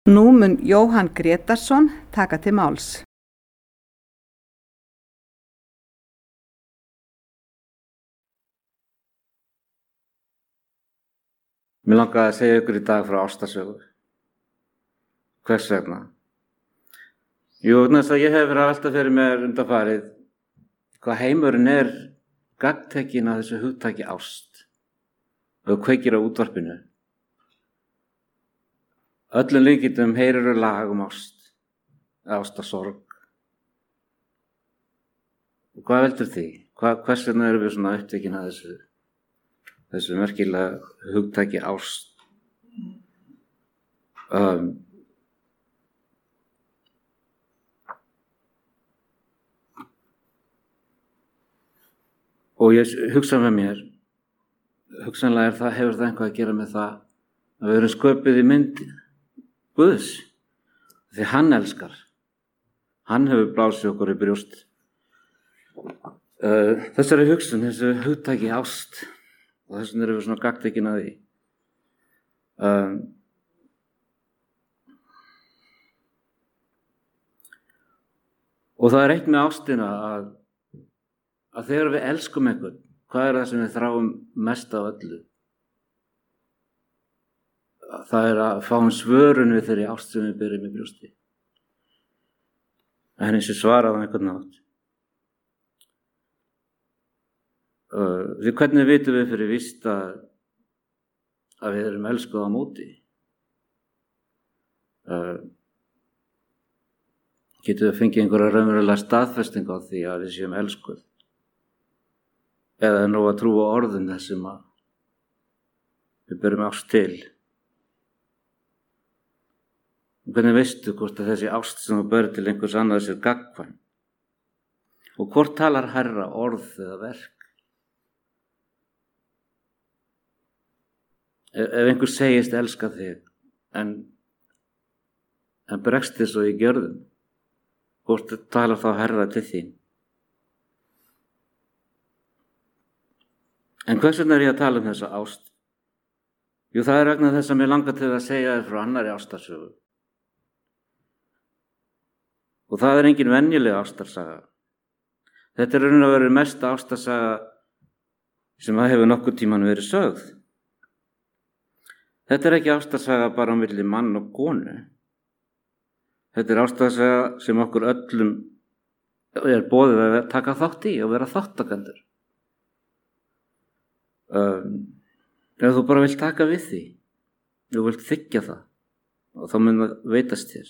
Nú mun Jóhann Grétarsson taka til máls. Mér langaði að segja ykkur í dag frá ástarsögu. Hvers vegna? Jú, þess að ég hef verið að velta fyrir mér undanfarið hvað heimurinn er gagntekinn af þessu hugtaki ást og kveikir á útvarpinu. Öllum líkindum heyrir lag ást, ástarsorg. Og hvað veldur því? Hvers vegna erum við svona upptekinn af þessu merkilega hugtaki ást? Og ég hugsa með mér, hugsanlega hefur það eitthvað að gera með það að við erum sköpuð í mynd Guðs, því hann elskar. Hann hefur blásið okkur í brjóst. Þessari hugsun, þessu hugtaki ást, og þess vegna erum við svona gagntekinn að því. Og það er eitt með ástina að þegar við elskum einhvern, hvað er það sem við þráum mest af öllu? Það er að fá svörun við þeirri ást sem við byrjum í brjósti. að henni sé svarað á einhvern nátt. Því hvernig vitum við fyrir víst að við erum elskuð á móti? Getum við fengið einhverja raunverulega staðfesting á því að við séum elskuð? Eða er nú að trúa orðum þessum að við berum ást til? Hvernig veistu hvort að þessi ást sem þú berð til einhvers annars er gagnkvæm? Og hvort talar hærra, orð eða verk? Ef einhver segist elska þig, en bregst þig svo í gjörðum, hvort talar þá hærra til þín? En hvers vegna er ég að tala um þessa ást? Jú, það er vegna þess að mér langar til að segja þér frá annarri ástarsögu. Og það er engin venjuleg ástarsaga. Þetta er raun og veru mesta ástarsaga sem að hefur nokkuð tíman verið sögð. Þetta er ekki ástarsaga bara á milli mann og konu. Þetta er ástarsaga sem okkur öllum er boðið að taka þátt í og vera þáttakendur. Ef þú bara vilt taka við því, þú vilt þiggja það, og þá mun það veitast þér.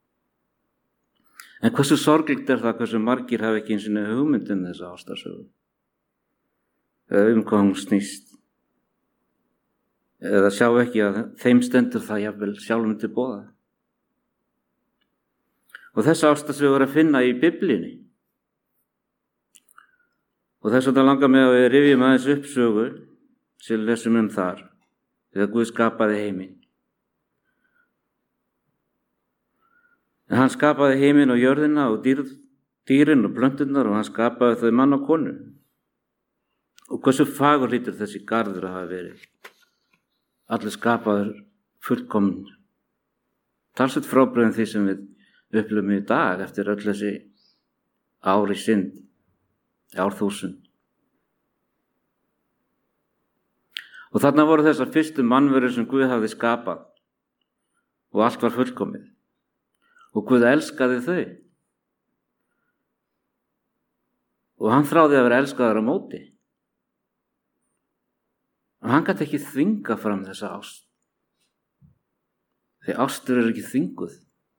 En hversu sorglegt er það hversu margir hafa ekki einu sinni hugmynd um þessa ástarsögu? Eða hvað hún snýst? Eða sjá ekki að þeim stendur það jafnvel sjálfum til boða. Og þessa ástarsögu er að finna í Biblíunni. Og þess vegna langar mig að við rifjum aðeins upp sögu sem lesum þar, þegar Guð skapaði heiminn. En hann skapaði heiminn og jörðina og dýrin og plönturnar og hann skapaði þau mann og konu. Og hversu fagur hlýtur þessi garður að hafa verið. Allir skapaður fullkomnir. Talsvert frábrugðin því sem við upplifum í dag eftir öll þessi ár í synd, árþúsund. Og þarna voru þessar fyrstu mannverur sem Guð hafði skapað og allt var fullkomið. Og Guð elskaði þau. Og hann þráði að vera elskaður á móti. Og hann gat ekki þvinga fram þessa ást. Því ástur er ekki þvinguð.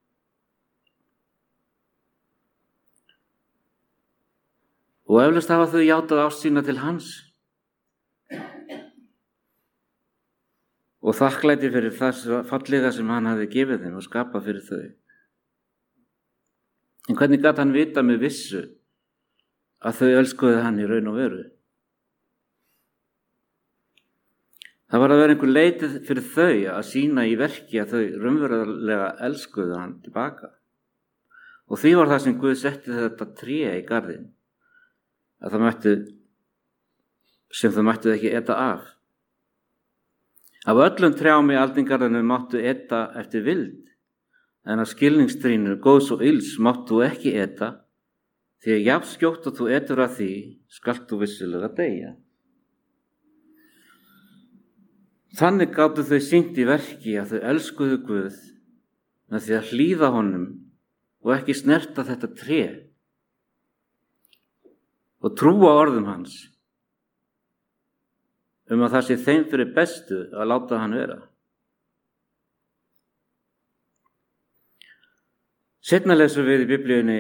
Og eflaust hafa þau játað ást sína til hans. Og þakklæti fyrir það fallega sem hann hafði gefið þeim og skapað fyrir þau. En hvernig gat hann vita með vissu að þau elskuðu hann í raun og veru? Það var að vera einhver leið fyrir þau að sýna í verki að þau raunverulega elskuðu hann tilbaka. Og því var það sem Guð setti þetta tré í garðinn, að þau mættu ekki eta af. Af öllum trjám í aldingarðinu máttu eta eftir vild, en af skilningstrínu góðs og ills mátt þú ekki eta, því að jafn skjótt og þú etur af því, skalt þú vissulega deyja. Þannig gátu þau sýnt í verki að þau elskuðu Guð með því að hlýða honum og ekki snerta þetta tré og trúa orðum hans að það sé þeim fyrir bestu að láta hann vera. Seinna lesum við í Biblíunni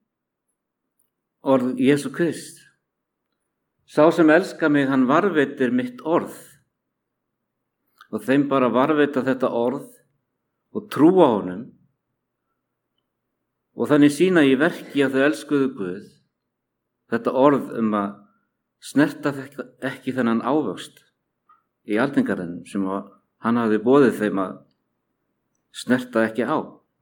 orð Jesú Krist. Sá sem elskar mig, hann varveitir mitt orð. Og þeim bara varveita þetta orð og trúa honum og þannig sýna í verki að þau elskuðu Guð þetta orð að snerta ekki þennan ávöxt í aldingarðinum sem hann hafði boðið þeim að snerta ekki á.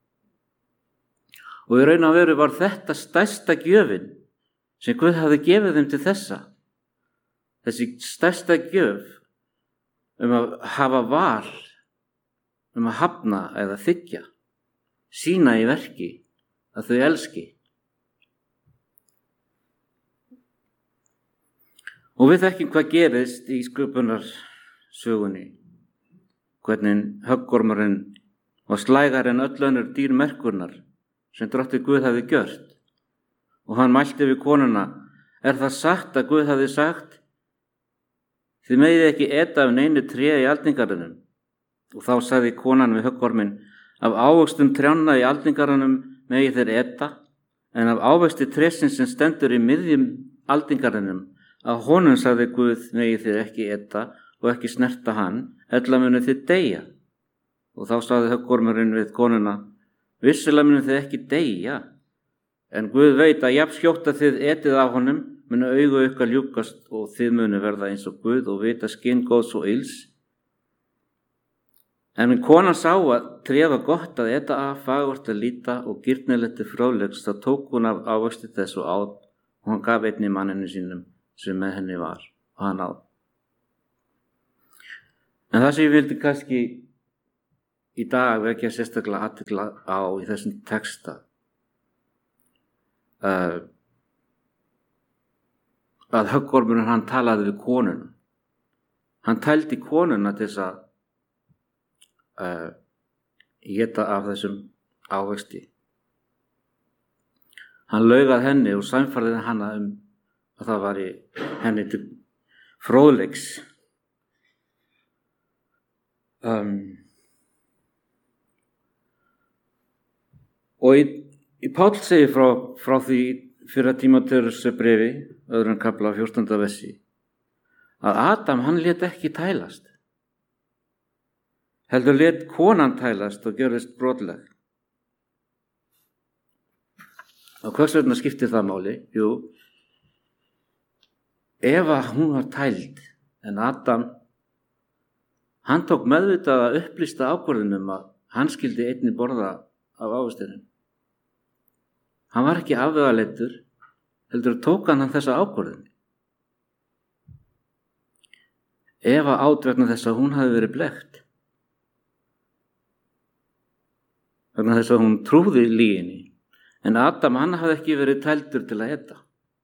Og í raun og veru var þetta stærsta gjöfin sem Guð hafði gefið þeim til þessa. Þessi stærsta gjöf að hafa val, að hafna eða þiggja, sýna í verki að þau elski. Og við þekkjum hvað gerist í sköpunarsögunni, hvernig höggormurinn var slægari en öll önnur dýr merkurnar sem Drottinn Guð hafði gjört. Og hann mælti við konuna, er það satt að Guð hafði sagt, þið megið ekki eta af neinu tré í aldingarðinum. Og þá sagði konan við höggorminn, af ávöxtum trjánna í aldingarðinum megið þeir eta, en af ávöxti trésins sem stendur í miðjum aldingarðinum, að honum sagði Guð megið þið ekki eta og ekki snerta hann, ella munu þið deyja. Og þá sagði höggormurinn við konuna, vissulega munu þið ekki deyja, en Guð veit að jafn skjótt að þið etið af honum, munu augu ykkar ljúkast og þið munu verða eins og Guð og vita skyn góðs og ills. En konan sá að tréð var gott að eta af, fagurt að líta og gyrnilegt til fróðleiks, þá tók hún af ávöxti þess og át, og hann gaf einnig manninu sínum sem með henni var, og hann át. En það sem ég vildi kannski í dag vekja sérstaklega athygli á í þessum texta, að höggormurinn hann talaði við konuna. Hann tældi konuna til þess að éta af þessum ávexti. Hann laug að henni og sannfærði hana að það var henni til fróðleiks. Og í Páll segir frá því fyrra Tímóteusbréfi, öðrum kafla 14. versi, að Adam hann lét ekki tælast. Heldur lét konan tælast og gjörðist brotleg. Og hvers vegna skiptir það máli? Jú, Eva hún var tæld, en Adam hann tók meðvitað að upplýsta ákvörðunum að hann skyldi einnig borða af ávextinum. Hann var ekki afvegaleitur, heldur tók hann þessa ákvörðun. Eva át vegna þess að hún hafi verið blekkt. Vegna þess að hún trúði lyginni, en Adam hann hafði ekki verið tældur til að eta.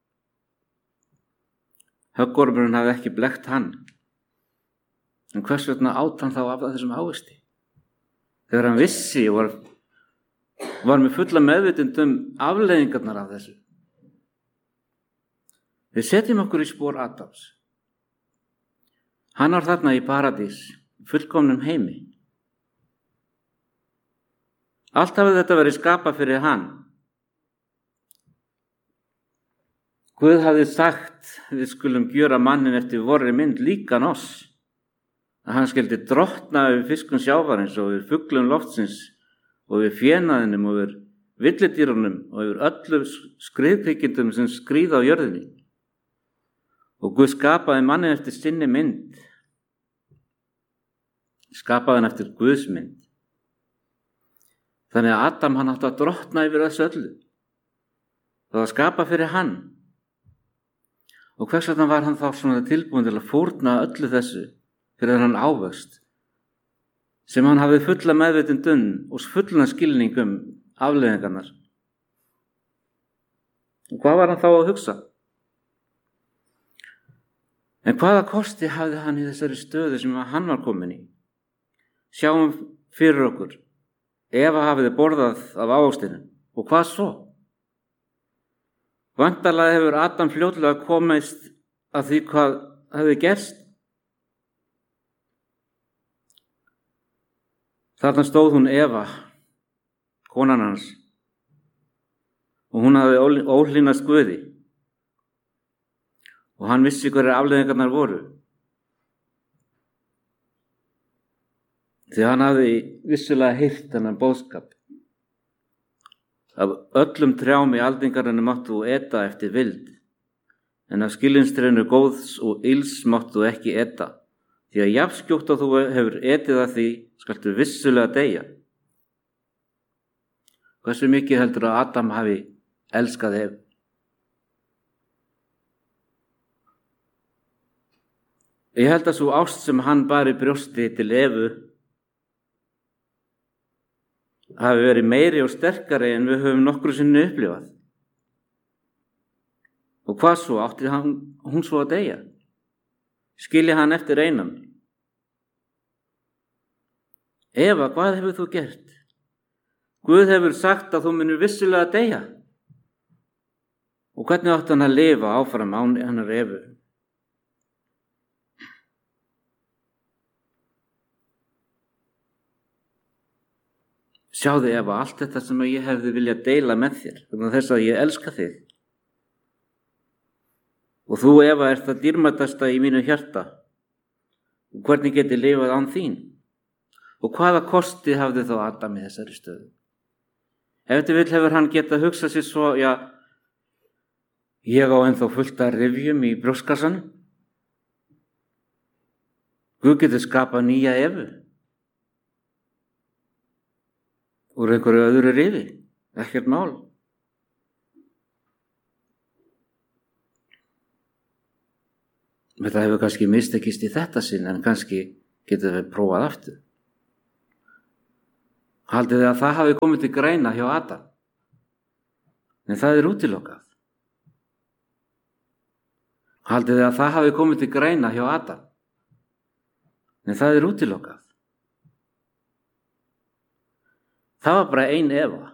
Höggormurinn hafði ekki blekkt hann. En hvers vegna át hann þá af þessum ávexti? Þegar hann vissi og var með fulla meðvitund afleiðingarnar af þessu. Við setjum okkur í spor Adams. Hann var þarna í paradís, fullkomnum heimi. Allt hafði þetta verið skapað fyrir hann. Guð hafði sagt, við skulum gjöra mannin eftir vorri mynd líkan oss, að hann skyldi drottna yfir fiskum sjávarins og yfir fuglum loftsins og yfir fénaðinum og yfir villidýrunum og yfir öllum skriðkvikindum sem skríða á jörðinni. Og Guð skapaði mannin eftir sinni mynd. Skapaði hann eftir Guðs mynd. Þannig að Adam hann átti að drottna yfir þessu öllu. Það var skapað fyrir hann. Og hvers vegna var hann þá svona tilbúin til að fórna öllu þessu fyrir hann ávöxt sem hann hafði fulla meðvitund og fulla skilning afleiðingarnar. Og hvað var hann þá að hugsa? En hvaða kosti hafði hann í þessari stöðu sem hann var komin í? Sjáum fyrir okkur, Eva hafiði borðað af ávöxtinu, og hvað svo? Væntanlega hefur Adam fljótlega komist að því hvað hefði gerst. Þarna stóð hún Eva, konan hans, og hún hafði óhlýðnast Guði. Og hann vissi hverjar afleiðingarnar voru. Því hann hafði vissulega heyrt þennan boðskap. Af öllum trjám í aldingarinu máttu þú eta eftir vild, en af skilningstrénu góðs og ills máttu þú ekki eta, því að jafnskjótt og þú hefur etið að því, skaltu vissulega deyja. Hversu mikið heldur að Adam hafi elskað Evu? Ég held að svo ást sem hann bar í brjósti til Evu hafi verið meiri og sterkari en við höfum nokkru sinni upplifað. Og hvað svo átti hún svo að deyja? Skilja hann eftir einan? Eva, hvað hefur þú gert? Guð hefur sagt að þú munir vissulega deyja. Og hvernig átti hann að lifa áfram án hennar Evu? Sjáðu Eva, allt þetta sem ég hefði viljað deila með þér, vegna þess að ég elska þig. Og þú Eva ert það dýrmætasta í mínu hjarta. Og hvernig get ég lifað án þín? Og hvaða kosti hafði þá Adam í þessari stöðu? Ef til vill hefur hann getað hugsað sér svo, já, ég á ennþá fullt af rifjum í brjóstkassanum. Guð getur skapað nýja Evu. Úr einhverju öðru rifi, ekkert mál. Þetta hefur kannski mistekist í þetta sinn, en kannski getur við prófað aftur. Haldið þið að það hafi komið til greina hjá Adam? En það er útilokað. Haldið þið að það hafi komið til greina hjá Adam? En það er útilokað. Það var bara ein Eva.